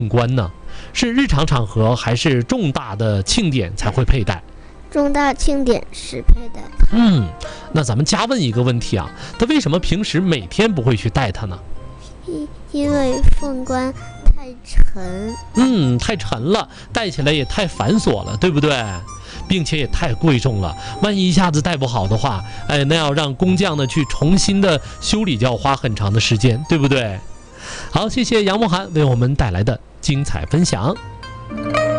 冠呢？是日常场合还是重大的庆典才会佩戴？ 重大庆典时佩戴。 那咱们加问一个问题啊，他为什么平时每天不会去戴它呢？ 因为凤冠太沉。 太沉了，戴起来也太繁琐了，对不对？并且也太贵重了，万一一下子戴不好的话，那要让工匠呢去重新的修理，就要花很长的时间，对不对？好，谢谢杨梦涵为我们带来的精彩分享。